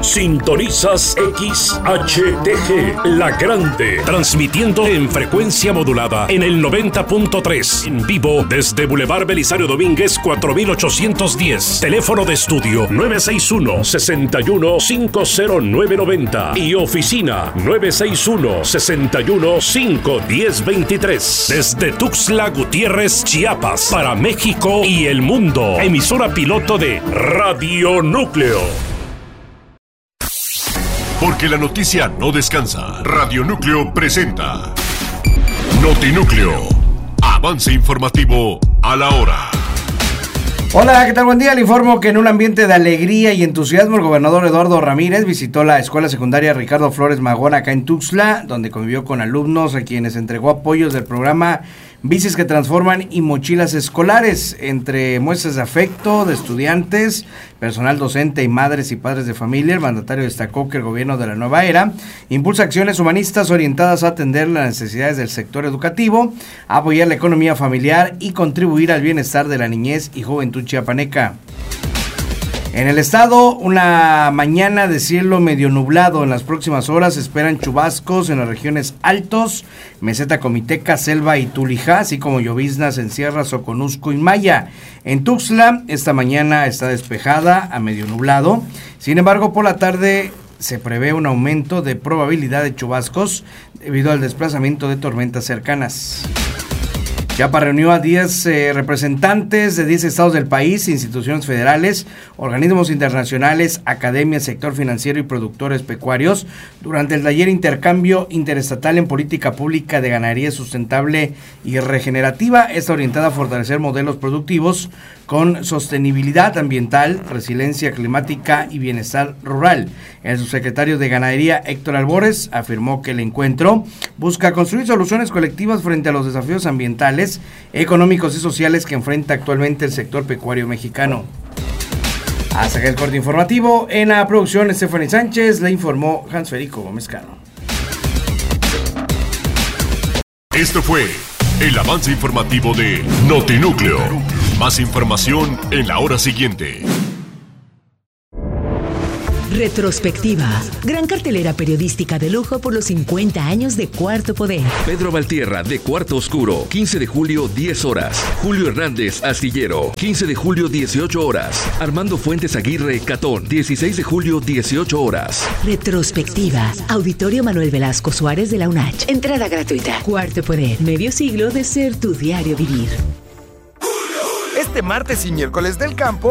Sintonizas XHTG, La Grande, transmitiendo en frecuencia modulada en el 90.3, en vivo desde Boulevard Belisario Domínguez 4810, teléfono de estudio 961-61-50990 y oficina 961-61-51023, desde Tuxtla Gutiérrez, Chiapas, para México y el mundo, emisora piloto de Radio Núcleo. Porque la noticia no descansa. Radio Núcleo presenta Notinúcleo, avance informativo a la hora. Hola, ¿qué tal? Buen día. Le informo que en un ambiente de alegría y entusiasmo el gobernador Eduardo Ramírez visitó la escuela secundaria Ricardo Flores Magón acá en Tuxtla, donde convivió con alumnos a quienes entregó apoyos del programa Bicis que Transforman y mochilas escolares, entre muestras de afecto de estudiantes, personal docente y madres y padres de familia. El mandatario destacó que el gobierno de la nueva era impulsa acciones humanistas orientadas a atender las necesidades del sector educativo, apoyar la economía familiar y contribuir al bienestar de la niñez y juventud chiapaneca. En el estado, una mañana de cielo medio nublado. En las próximas horas se esperan chubascos en las regiones Altos, Meseta Comiteca, Selva y Tulijá, así como lloviznas en Sierra, Soconusco y Maya. En Tuxtla, esta mañana está despejada a medio nublado. Sin embargo, por la tarde se prevé un aumento de probabilidad de chubascos debido al desplazamiento de tormentas cercanas. Chiapas reunió a 10 representantes de 10 estados del país, instituciones federales, organismos internacionales, academias, sector financiero y productores pecuarios durante el taller Intercambio Interestatal en Política Pública de Ganadería Sustentable y Regenerativa. Está orientada a fortalecer modelos productivos con sostenibilidad ambiental, resiliencia climática y bienestar rural. El subsecretario de Ganadería, Héctor Albores, afirmó que el encuentro busca construir soluciones colectivas frente a los desafíos ambientales, económicos y sociales que enfrenta actualmente el sector pecuario mexicano. Hasta acá el corte informativo. En la producción, Stephanie Sánchez, le informó Hans Federico Gómez Cano. Esto fue el avance informativo de Notinúcleo. Más información en la hora siguiente. Retrospectiva. Gran cartelera periodística de lujo por los 50 años de Cuarto Poder. Pedro Valtierra, de Cuarto Oscuro, 15 de julio, 10 horas. Julio Hernández, Astillero, 15 de julio, 18 horas. Armando Fuentes Aguirre, Catón, 16 de julio, 18 horas. Retrospectiva. Auditorio Manuel Velasco Suárez de la UNACH. Entrada gratuita. Cuarto Poder. Medio siglo de ser tu diario vivir. Este martes y miércoles del campo